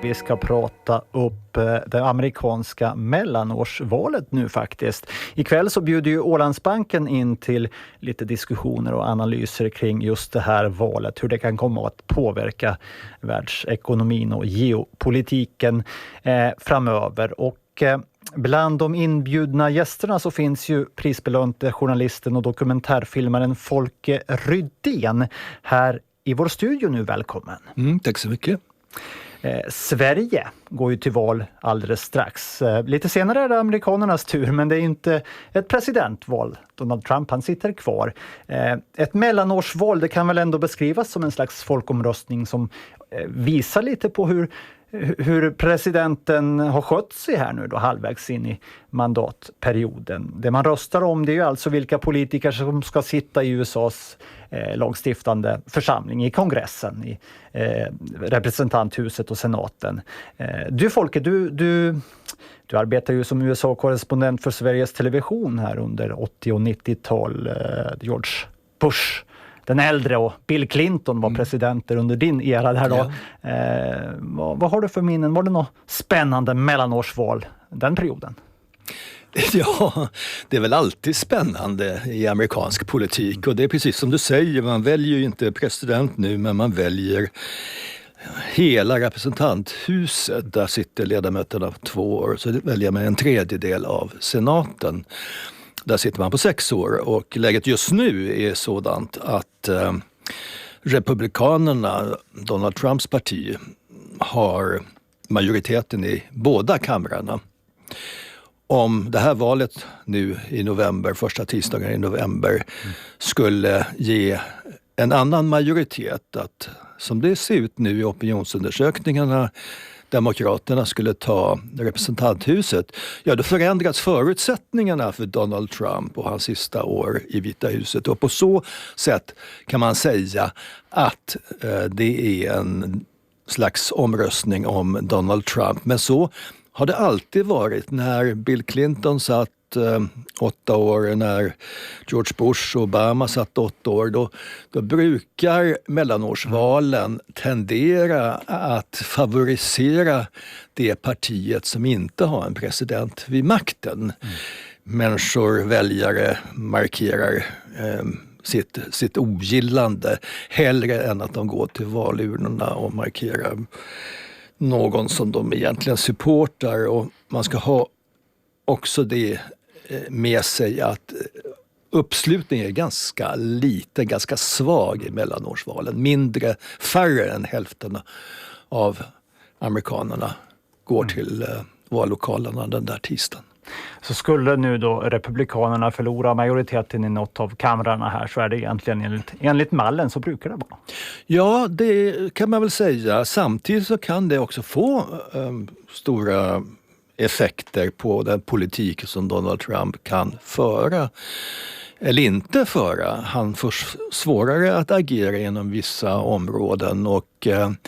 Vi ska prata upp det amerikanska mellanårsvalet nu faktiskt. Ikväll så bjuder ju Ålandsbanken in till lite diskussioner och analyser kring just det här valet. Hur det kan komma att påverka världsekonomin och geopolitiken framöver. Och bland de inbjudna gästerna så finns ju prisbelönte journalisten och dokumentärfilmaren Folke Rydén här i vår studio nu. Välkommen. Tack så mycket. Sverige går ju till val alldeles strax. Lite senare är det amerikanernas tur, men det är inte ett presidentval. Donald Trump, han sitter kvar. Ett mellanårsval, det kan väl ändå beskrivas som en slags folkomröstning som visar lite på hur presidenten har skött sig här nu då, halvvägs in i mandatperioden. Det man röstar om, det är ju alltså vilka politiker som ska sitta i USAs lagstiftande församling, i kongressen, i representanthuset och senaten. Du Folke, du arbetar ju som USA-korrespondent för Sveriges Television här under 80- och 90-tal. George Bush den äldre och Bill Clinton var presidenter under din era där då. Ja. Vad har du för minnen? Var det något spännande mellanårsval den perioden? Ja, det är väl alltid spännande i amerikansk politik, och det är precis som du säger, man väljer ju inte president nu, men man väljer hela representanthuset. Där sitter ledamöterna 2 år, så väljer man en tredjedel av senaten. Där sitter man på 6 år, och läget just nu är sådant att republikanerna, Donald Trumps parti, har majoriteten i båda kamrarna. Om det här valet nu i november, första tisdagen i november, skulle ge en annan majoritet, att som det ser ut nu i opinionsundersökningarna, Demokraterna skulle ta representanthuset, ja då förändras förutsättningarna för Donald Trump och hans sista år i Vita huset. Och på så sätt kan man säga att det är en slags omröstning om Donald Trump. Men så har det alltid varit. När Bill Clinton satt 8 år, när George Bush och Obama satt 8 år, då brukar mellanårsvalen tendera att favorisera det partiet som inte har en president vid makten. Människor, väljare markerar sitt ogillande hellre än att de går till valurnorna och markerar någon som de egentligen supportar. Och man ska ha också det med sig att uppslutningen är ganska liten, ganska svag i mellanårsvalen. Färre än hälften av amerikanerna går till vallokalerna den där tisdagen. Så skulle nu då republikanerna förlora majoriteten i något av kamrarna här, så är det egentligen enligt mallen så brukar det vara. Ja, det kan man väl säga. Samtidigt så kan det också få stora effekter på den politik som Donald Trump kan föra eller inte föra. Han får svårare att agera inom vissa områden, och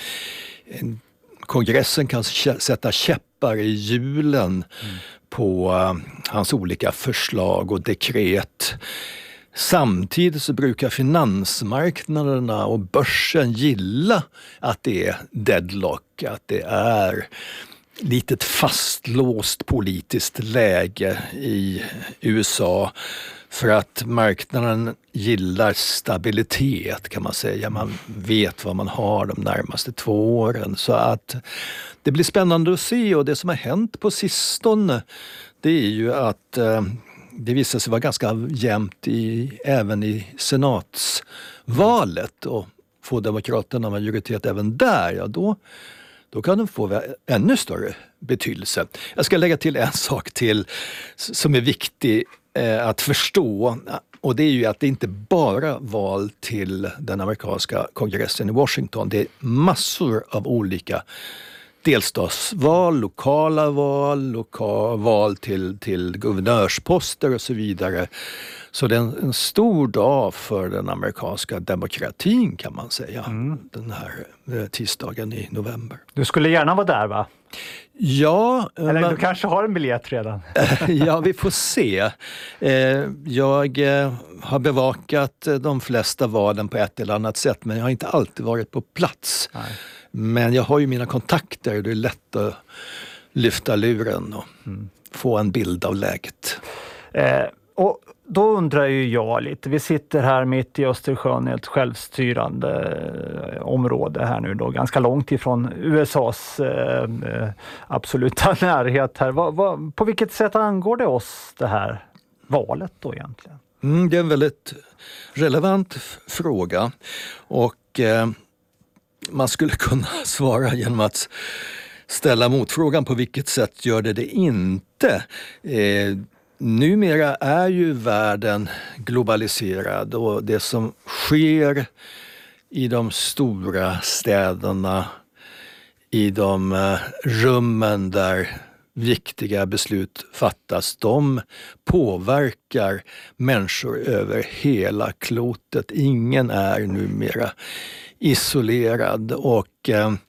kongressen kan sätta käppar i hjulen på hans olika förslag och dekret. Samtidigt så brukar finansmarknaderna och börsen gilla att det är deadlock, att det är litet fastlåst politiskt läge i USA, för att marknaden gillar stabilitet, kan man säga. Man vet vad man har de närmaste 2 åren. Så att det blir spännande att se, och det som har hänt på sistone, det är ju att det visar sig vara ganska jämnt även i senatsvalet, och får demokraterna majoritet även där, ja då kan de få ännu större betydelse. Jag ska lägga till en sak till som är viktig att förstå, och det är ju att det inte bara val till den amerikanska kongressen i Washington. Det är massor av olika delstatsval, lokala val, val till guvernörsposter och så vidare. Så det är en stor dag för den amerikanska demokratin, kan man säga, den här tisdagen i november. Du skulle gärna vara där, va? Ja. Eller du kanske har en biljett redan? Ja, vi får se. Jag har bevakat de flesta valen på ett eller annat sätt, men jag har inte alltid varit på plats. Men jag har ju mina kontakter och det är lätt att lyfta luren och få en bild av läget. Och då undrar ju jag lite, vi sitter här mitt i Östersjön i ett självstyrande område här nu då, ganska långt ifrån USAs absoluta närhet här. På vilket sätt angår det oss det här valet då egentligen? Det är en väldigt relevant fråga och man skulle kunna svara genom att ställa motfrågan på vilket sätt gör det inte. Numera är ju världen globaliserad och det som sker i de stora städerna, i de rummen där viktiga beslut fattas, de påverkar människor över hela klotet. Ingen är numera isolerad och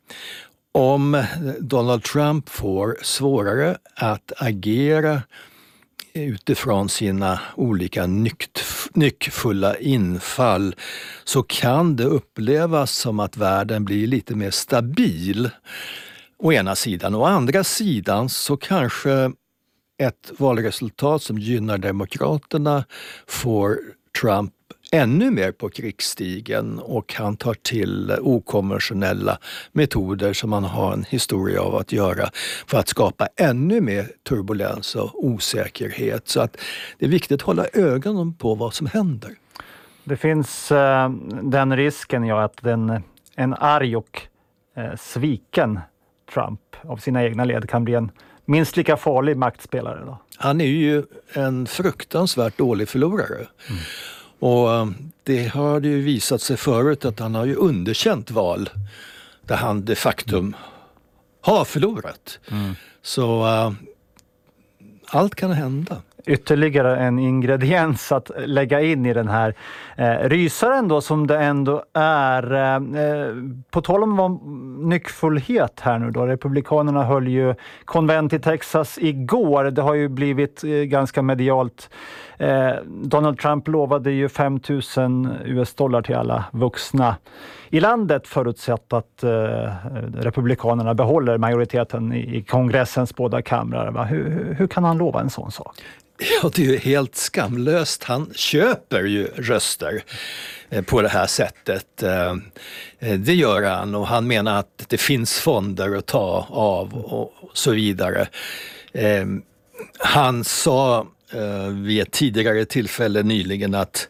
om Donald Trump får svårare att agera utifrån sina olika nyckfulla infall så kan det upplevas som att världen blir lite mer stabil å ena sidan. Å andra sidan så kanske ett valresultat som gynnar Demokraterna får Trump ännu mer på krigsstigen och han tar till okonventionella metoder som man har en historia av att göra för att skapa ännu mer turbulens och osäkerhet. Så att det är viktigt att hålla ögonen på vad som händer. Det finns den risken att en arg och sviken Trump av sina egna led kan bli en minst lika farlig maktspelare då. Han är ju en fruktansvärt dålig förlorare. Och det har ju visat sig förut att han har ju underkänt val där han de facto har förlorat. Så allt kan hända. Ytterligare en ingrediens att lägga in i den här rysaren då som det ändå är. På tal om nyckfullhet här nu då. Republikanerna höll ju konvent i Texas igår. Det har ju blivit ganska medialt. Donald Trump lovade ju $5,000 till alla vuxna i landet förutsatt att republikanerna behåller majoriteten i kongressens båda kamrar. Va? Hur kan han lova en sån sak? Ja, det är ju helt skamlöst. Han köper ju röster på det här sättet. Det gör han och han menar att det finns fonder att ta av och så vidare. Han sa vid ett tidigare tillfälle nyligen att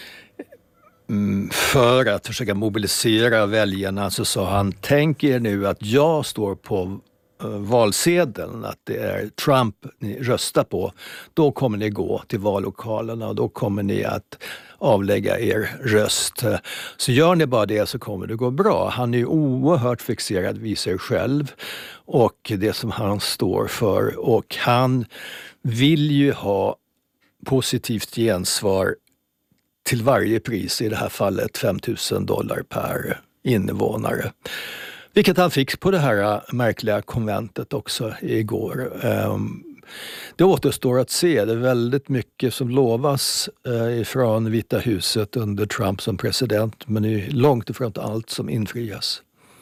för att försöka mobilisera väljarna så sa han, tänk er nu att jag står på valsedeln, att det är Trump ni röstar på, då kommer ni gå till vallokalerna och då kommer ni att avlägga er röst. Så gör ni bara det så kommer det gå bra. Han är ju oerhört fixerad vid sig själv och det som han står för och han vill ju ha positivt gensvar till varje pris, i det här fallet $5,000 per invånare. Vilket han fick på det här märkliga konventet också igår. Det återstår att se. Det är väldigt mycket som lovas ifrån Vita huset under Trump som president, men det är långt ifrån allt som infrias.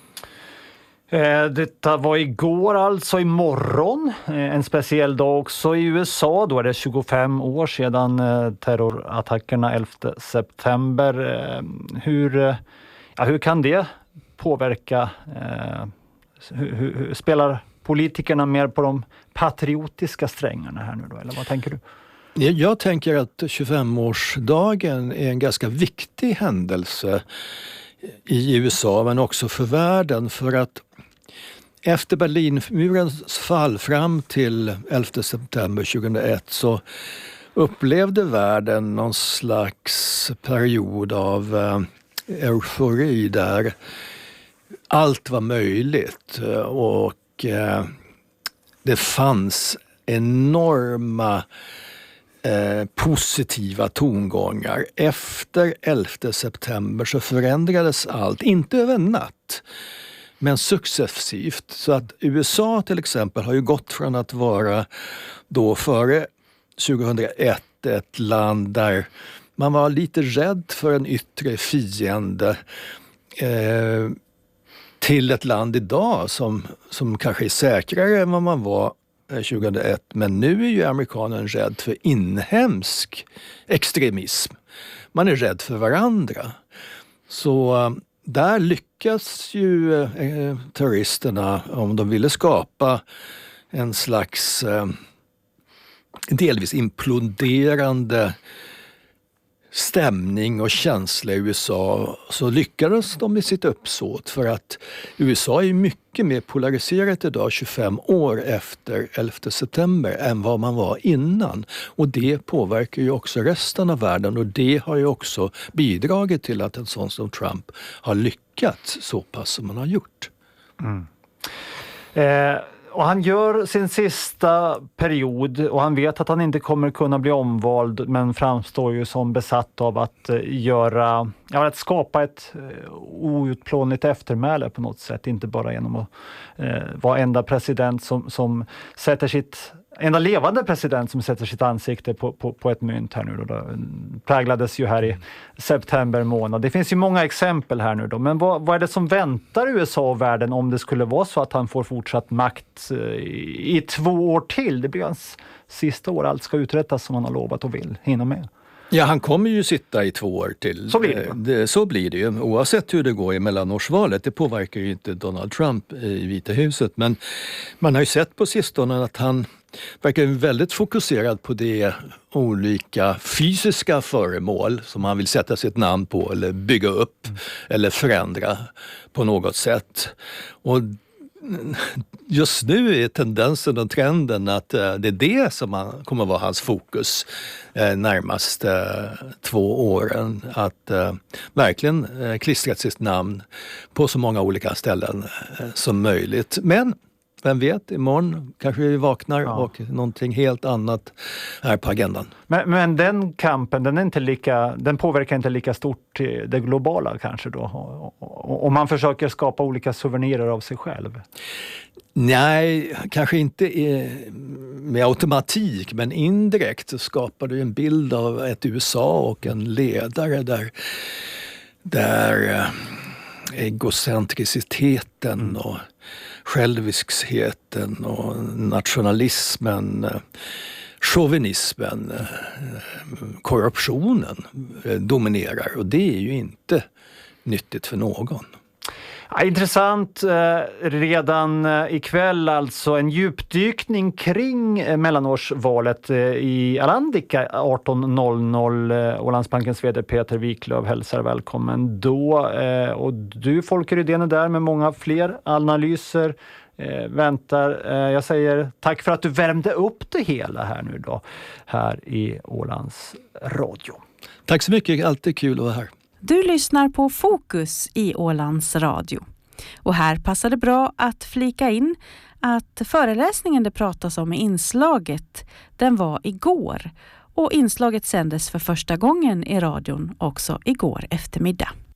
Detta var igår, alltså imorgon. En speciell dag också i USA. Då är det 25 år sedan terrorattackerna 11 september. Hur kan det påverka? Hur spelar politikerna mer på de patriotiska strängarna här nu då? Eller vad tänker du? Jag tänker att 25-årsdagen är en ganska viktig händelse i USA men också för världen, för att efter Berlinmurens fall fram till 11 september 2001 så upplevde världen någon slags period av eufori där allt var möjligt och det fanns enorma positiva tongångar. Efter 11 september så förändrades allt, inte över en natt, men successivt. Så att USA till exempel har ju gått från att vara då före 2001 ett land där man var lite rädd för en yttre fiende till ett land idag som kanske är säkrare än vad man var 2001. Men nu är ju amerikanen rädd för inhemsk extremism. Man är rädd för varandra. Så där lyckas ju terroristerna, om de ville skapa en slags delvis imploderande stämning och känsla i USA, så lyckades de med sitt uppsåt, för att USA är mycket mer polariserat idag 25 år efter 11 september än vad man var innan. Och det påverkar ju också resten av världen, och det har ju också bidragit till att en sån som Trump har lyckats så pass som man har gjort. Och han gör sin sista period och han vet att han inte kommer kunna bli omvald, men framstår ju som besatt av att att skapa ett outplånligt eftermäle på något sätt. Inte bara genom att vara enda levande president som sätter sitt ansikte på ett mynt här nu då. Det präglades ju här i september månad. Det finns ju många exempel här nu då. Men vad är det som väntar USA och världen om det skulle vara så att han får fortsatt makt i 2 år till? Det blir hans sista år. Allt ska uträttas som han har lovat och vill hinna med. Ja, han kommer ju sitta i 2 år till. Så blir det ju. Oavsett hur det går i mellanårsvalet. Det påverkar ju inte Donald Trump i Vita huset. Men man har ju sett på sistone att han verkar väldigt fokuserad på det olika fysiska föremål som han vill sätta sitt namn på eller bygga upp eller förändra på något sätt. Och just nu är tendensen och trenden att det är det som kommer vara hans fokus närmaste 2 åren. Att verkligen klistra sitt namn på så många olika ställen som möjligt. Men vem vet, imorgon kanske vi vaknar och någonting helt annat är på agendan. Men den kampen, den påverkar inte lika stort det globala kanske då? Om man försöker skapa olika souvenirer av sig själv? Nej, kanske inte med automatik, men indirekt så skapar du en bild av ett USA och en ledare där egocentriciteten och själviskheten och nationalismen, chauvinismen, korruptionen dominerar, och det är ju inte nyttigt för någon. Ja, intressant. Redan ikväll alltså en djupdykning kring mellanårsvalet i Alandica 18.00. Ålandsbankens vd Peter Wiklöf hälsar välkommen då. Och du, Folke Rydén, är där med många fler analyser. Väntar. Jag säger tack för att du värmde upp det hela här nu då, här i Ålands radio. Tack så mycket, alltid kul att vara här. Du lyssnar på Fokus i Ålands radio. Och här passar det bra att flika in att föreläsningen det pratas om i inslaget, den var igår. Och inslaget sändes för första gången i radion också igår eftermiddag.